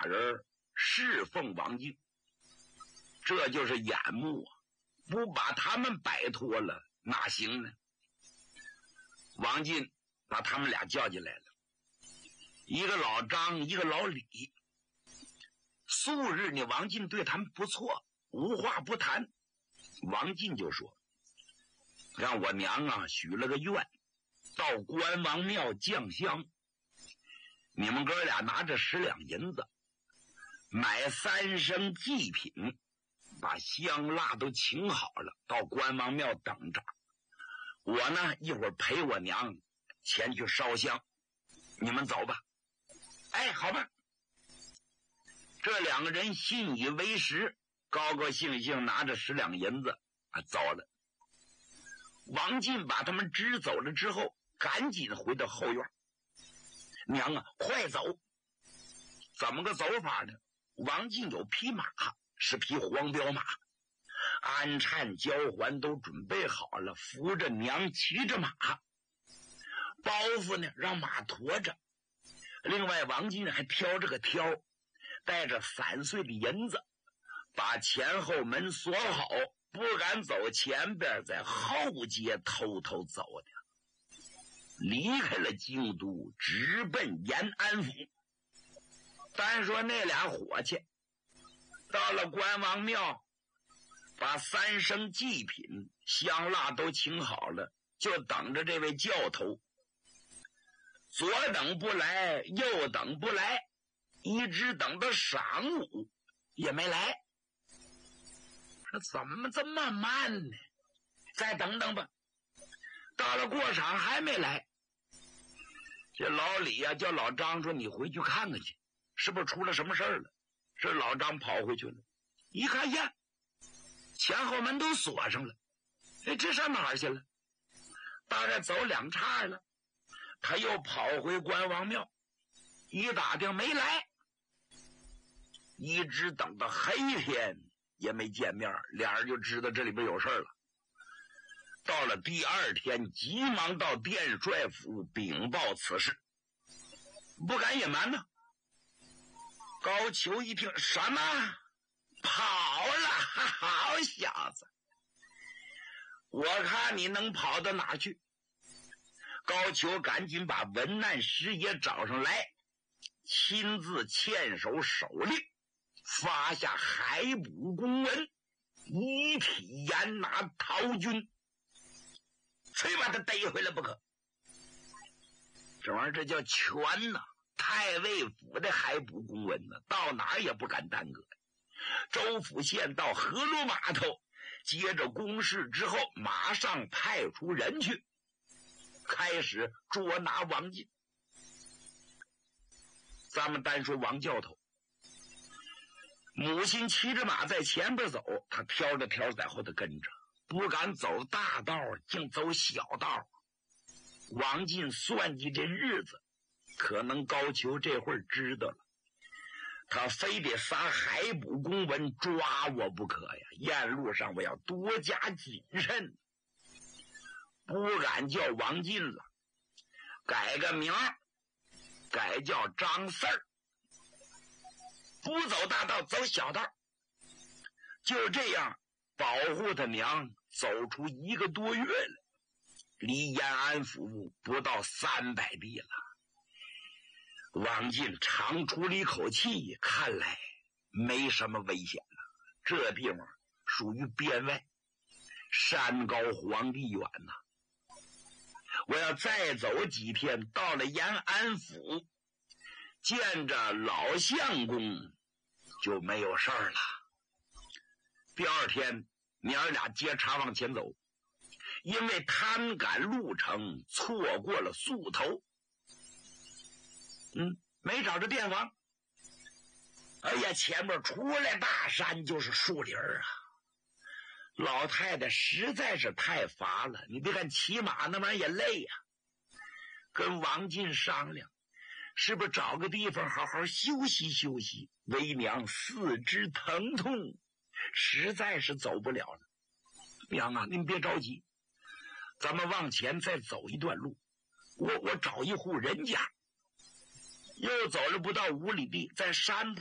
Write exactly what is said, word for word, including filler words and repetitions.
人侍奉王进，这就是眼目啊！不把他们摆脱了哪行呢？王进把他们俩叫进来了，一个老张，一个老李。素日呢，王进对他们不错，无话不谈。王进就说，让我娘啊许了个愿，到关王庙降香，你们哥俩拿着十两银子买三升祭品，把香蜡都请好了，到关王庙等着。我呢一会儿陪我娘前去烧香，你们走吧。哎，好吧。这两个人信以为实，高高兴兴拿着十两银子啊走了。王进把他们支走了之后，赶紧回到后院。娘啊，快走！怎么个走法呢？王进有匹马，是匹黄骠马，鞍颤交环都准备好了，扶着娘骑着马，包袱呢让马驮着。另外王进还挑着个挑，带着散碎的银子，把前后门锁好，不敢走前边，在后街偷偷走的，离开了京都，直奔延安府。单说那俩伙计到了关王庙，把三升祭品香蜡都请好了，就等着这位教头。左等不来，右等不来，一直等到晌午也没来。说怎么这么慢呢？再等等吧。到了过场还没来。这老李呀、啊、叫老张说，你回去看看去，是不是出了什么事儿了？这老张跑回去了，一看呀，前后门都锁上了。哎，这上哪儿去了？大概走两岔了，他又跑回关王庙，一打听没来，一直等到黑天也没见面，俩人就知道这里边有事了。到了第二天，急忙到殿帅府禀报此事，不敢隐瞒呢。高俅一听，什么？跑了？好小子，我看你能跑到哪去？高俅赶紧把文难师爷找上来，亲自签手手令，发下海捕公文，一体严拿陶军，非把他逮回来不可。这玩意儿这叫权呐、啊！太尉府的海捕公文呢，到哪儿也不敢耽搁。州府县到河洛码头，接着公事之后，马上派出人去，开始捉拿王进。咱们单说王教头，母亲骑着马在前边走，他挑着挑在后头跟着，不敢走大道，竟走小道。王进算计这日子，可能高俅这会儿知道了，他非得撒海捕公文抓我不可呀！沿路上我要多加谨慎，不敢叫王进了，改个名儿，改叫张四儿，不走大道，走小道。就这样保护他娘走出一个多月了，离延安府不到三百里了。王进长出了一口气，看来没什么危险了。这地方属于边外，山高皇帝远呐、啊。我要再走几天，到了延安府，见着老相公就没有事儿了。第二天娘儿俩接茬往前走，因为贪赶路程，错过了宿头。嗯，没找着店房。哎呀，前面出来大山就是树林啊！老太太实在是太乏了，你别看骑马那玩意儿也累呀、啊。跟王进商量，是不是找个地方好好休息休息？为娘四肢疼痛，实在是走不了了。娘啊，您别着急，咱们往前再走一段路，我我找一户人家。又走了不到五里地，在山